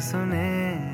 सुने।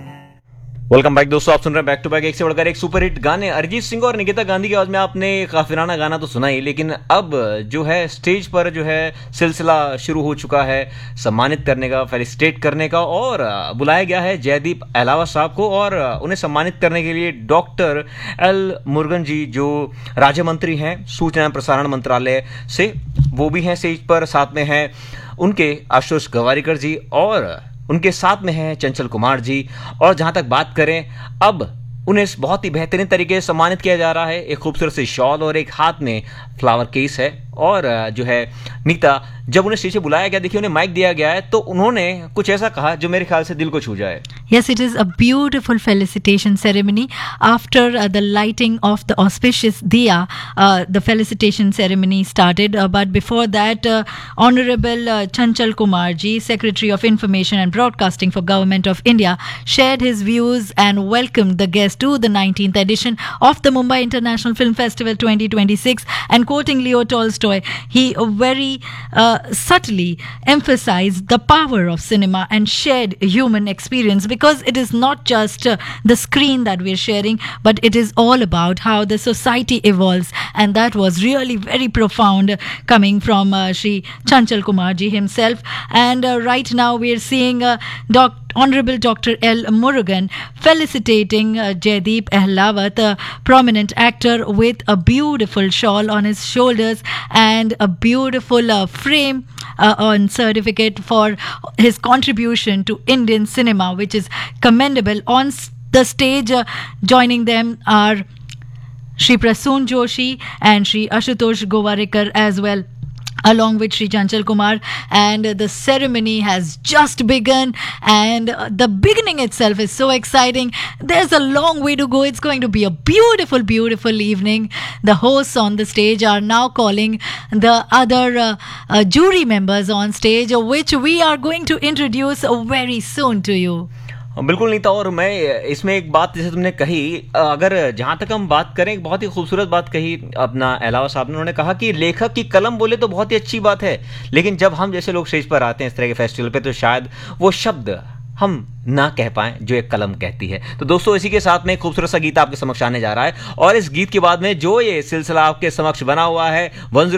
Welcome back दोस्तों, आप सुन रहे हैं बैक टू बैक एक से बढ़कर एक सुपर हिट गाने। अरिजीत सिंह और निकिता गांधी की आवाज में आपने काफिराना गाना तो सुना ही, लेकिन अब जो है स्टेज पर जो है सिलसिला शुरू हो चुका है सम्मानित करने का, फेलिसिटेट करने का, और बुलाया गया है जयदीप अहलावत साहब को। और उन्हें सम्मानित करने के लिए डॉक्टर एल मुरुगन जी, जो राज्य मंत्री हैं सूचना एवं प्रसारण मंत्रालय से, वो भी हैं स्टेज पर। साथ में हैं उनके आशुतोष गवारीकर जी, और उनके साथ में हैं चंचल कुमार जी। और जहां तक बात करें, अब उन्हें बहुत ही बेहतरीन तरीके से सम्मानित किया जा रहा है। एक खूबसूरत सी शॉल और एक हाथ में फ्लावर केस है। और जो है नीता, जब उन्हें स्टेज पे बुलाया गया, देखिए उन्हें माइक दिया गया है, तो उन्होंने कुछ ऐसा कहा जो मेरे ख्याल से दिल को छू जाए। Yes, it is a beautiful felicitation ceremony. After the lighting of the auspicious diya, the felicitation ceremony started. But before that, Honorable Chanchal Kumar ji, Secretary of Information and Broadcasting for Government of India, shared his views and welcomed the guests to the 19th edition of the Mumbai International Film Festival 2026. And quoting Leo Tolstoy, he very subtly emphasized the power of cinema and shared human experience, because it is not just the screen that we're sharing, but it is all about how the society evolves. And that was really very profound, coming from Shri Chanchal Kumar ji himself. And right now we're seeing Honorable Dr. L. Murugan felicitating Jaideep Ahlawat, a prominent actor, with a beautiful shawl on his shoulders and a beautiful frame on certificate for his contribution to Indian cinema, which is commendable. On the stage, joining them are Shri Prasoon Joshi and Shri Ashutosh Gowarikar as well, along with Shri Chanchal Kumar. And the ceremony has just begun, and the beginning itself is so exciting. There's a long way to go. It's going to be a beautiful, beautiful evening. The hosts on the stage are now calling the other jury members on stage, which we are going to introduce very soon to you. बिल्कुल नीता, और मैं इसमें एक बात जैसे तुमने कही, अगर जहां तक हम बात करें, एक बहुत ही खूबसूरत बात कही अपना अहलावत साहब ने। उन्होंने कहा कि लेखक की कलम बोले तो बहुत ही अच्छी बात है, लेकिन जब हम जैसे लोग स्टेज पर आते हैं इस तरह के फेस्टिवल पे, तो शायद वो शब्द हम ना कह पाएं जो एक कलम कहती है। तो दोस्तों, इसी के साथ में एक खूबसूरत सा गीत आपके समक्ष आने जा रहा है, और इस गीत के बाद में जो ये सिलसिला आपके समक्ष बना हुआ है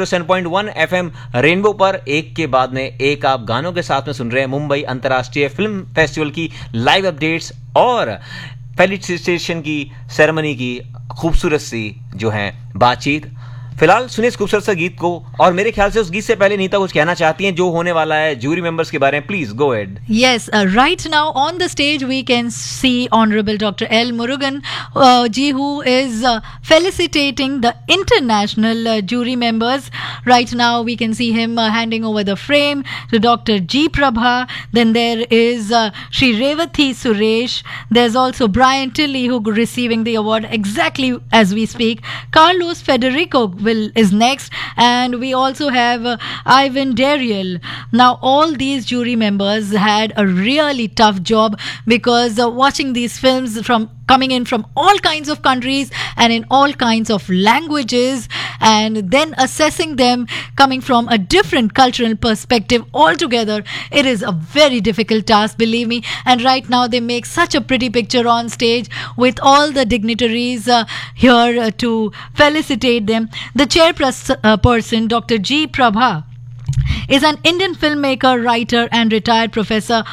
107.1 FM रेनबो पर, एक के बाद में एक आप गानों के साथ में सुन रहे हैं मुंबई अंतर्राष्ट्रीय फिल्म फेस्टिवल की लाइव अपडेट्स और फेलिसिटेशन की सेरेमनी की खूबसूरत सी जो है बातचीत। फिलहाल सुनिए इस खूबसूरत सा गीत को, और मेरे ख्याल से उस गीत से पहले नीता कुछ कहना चाहती हैं जो होने वाला है जूरी मेंबर्स के बारे में। Please go ahead. Yes, right now on the stage we can see Honorable Dr. L. Murugan ji, who is felicitating the international jury members. Right now we can see him handing over the frame to Dr. G. Prabha. Then there is Shri Revathi Suresh. There's also Brian Tilley, who receiving the award exactly as we speak. Carlos Federico is next, and we also have Ivan Dariel. Now all these jury members had a really tough job, because watching these films coming in from all kinds of countries and in all kinds of languages, and then assessing them coming from a different cultural perspective altogether, it is a very difficult task, believe me. And right now they make such a pretty picture on stage with all the dignitaries here to felicitate them. The chairperson, Dr. G. Prabha, is an Indian filmmaker, writer and retired professor